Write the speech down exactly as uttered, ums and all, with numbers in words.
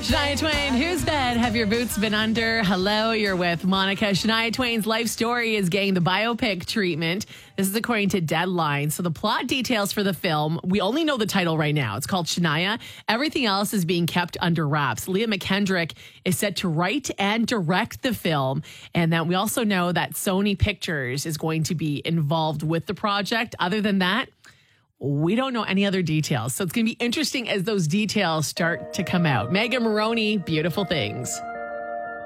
Shania Twain, who's that? Have your boots been under? Hello, you're with Monica. Shania Twain's life story is getting the biopic treatment. This is according to Deadline. So the plot details for the film, we only know the title right now. It's called Shania. Everything else is being kept under wraps. Leah McKendrick is set to write and direct the film. And then we also know that Sony Pictures is going to be involved with the project. Other than that, we don't know any other details. So it's going to be interesting as those details start to come out. Megan Maroney, Beautiful Things.